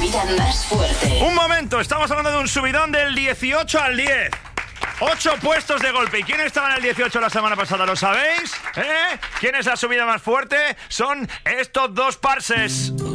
subida más fuerte. Un momento, estamos hablando de un subidón del 18 al 10. 8 puestos de golpe. ¿Y quién estaba en el 18 la semana pasada? ¿Lo sabéis? ¿Quién es la subida más fuerte? Son estos dos parses.